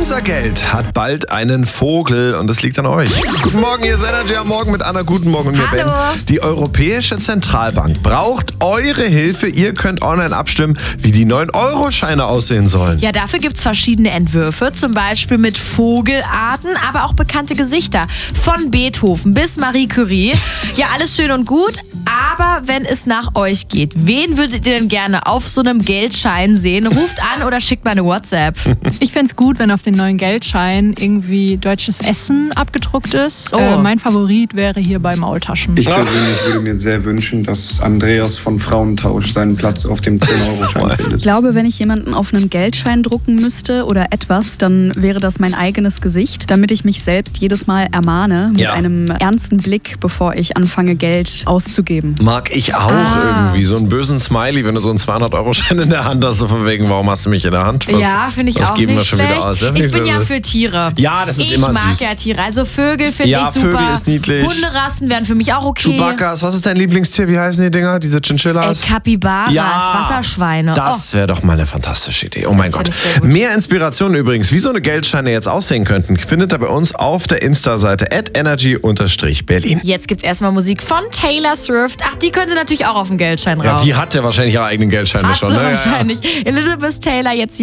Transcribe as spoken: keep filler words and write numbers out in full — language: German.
Unser Geld hat bald einen Vogel und das liegt an euch. Guten Morgen, hier ist Energy am Morgen mit Anna. Guten Morgen und mir, Ben. Die Europäische Zentralbank braucht eure Hilfe. Ihr könnt online abstimmen, wie die neun Euro Scheine aussehen sollen. Ja, dafür gibt es verschiedene Entwürfe, zum Beispiel mit Vogelarten, aber auch bekannte Gesichter. Von Beethoven bis Marie Curie. Ja, alles schön und gut, aber wenn es nach euch geht, wen würdet ihr denn gerne auf so einem Geldschein sehen? Ruft an oder schickt mal eine WhatsApp. Ich fände es gut, wenn auf den neuen Geldschein irgendwie deutsches Essen abgedruckt ist. Oh. Äh, mein Favorit wäre hier bei Maultaschen. Ich persönlich würde mir sehr wünschen, dass Andreas von Frauentausch seinen Platz auf dem zehn Euro Schein findet. Ich glaube, wenn ich jemanden auf einen Geldschein drucken müsste oder etwas, dann wäre das mein eigenes Gesicht, damit ich mich selbst jedes Mal ermahne mit Ja. einem ernsten Blick, bevor ich anfange, Geld auszugeben. Mag ich auch Ah. irgendwie. So einen bösen Smiley, wenn du so einen zweihundert Euro Schein in der Hand hast, so von wegen, warum hast du mich in der Hand? Was, ja, finde ich was auch geben nicht wir schon schlecht. wieder aus? Ja, Ich bin so ja das- für Tiere. Ja, das ist ich immer mag süß. ja Tiere. Also Vögel finde Ja, ich super. Vögel ist niedlich. Hunderassen wären für mich auch okay. Chewbacca's, was ist dein Lieblingstier? Wie heißen die Dinger? Diese Ey, Chinchillas? Capybaras, Wasserschweine. Das wäre doch mal eine fantastische Idee. Oh mein Das Gott. fand ich sehr gut. Mehr Inspirationen übrigens, wie so eine Geldscheine jetzt aussehen könnten, findet ihr bei uns auf der Insta-Seite at energy Berlin. Oh, jetzt gibt's erstmal Musik von Taylor Swift. Ach, die könnte natürlich auch auf dem Geldschein Ja, rauf. die hat ja wahrscheinlich ihre eigenen Geldscheine Hat schon. sie Ne? Ja, ja. wahrscheinlich. Elizabeth Taylor jetzt hier.